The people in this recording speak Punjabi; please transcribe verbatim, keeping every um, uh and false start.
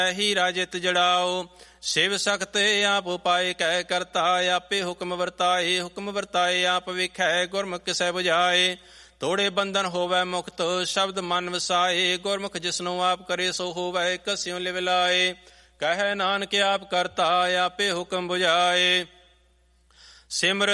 ਹੀ ਰਾਜਿਤ ਜੜਾਓ। ਸ਼ਿਵ ਸਖਤ ਆਪ ਉਪਾਏ ਕਹਿ ਕਰਤਾ, ਆਪੇ ਹੁਕਮ ਵਰਤਾਏ। ਹੁਕਮ ਵਰਤਾਏ ਆਪ ਵੇਖੈ, ਗੁਰਮੁਖ ਕਿਸੈ ਬੁਝਾਏ। ਤੋੜੇ ਬੰਧਨ ਹੋਵੈ ਮੁਕਤ, ਸ਼ਬਦ ਮਨ ਵਸਾਏ। ਗੁਰਮੁਖ ਜਿਸਨੂੰ ਆਪ ਕਰੇ ਸੋ ਹੋਵੈ, ਕਸਿਉ ਲਿਵ ਲਾਏ। ਕਹੈ ਨਾਨਕ ਆਪ ਕਰਤਾ, ਆਪੇ ਹੁਕਮ ਬੁਝਾਏ। ਸਿਮਰ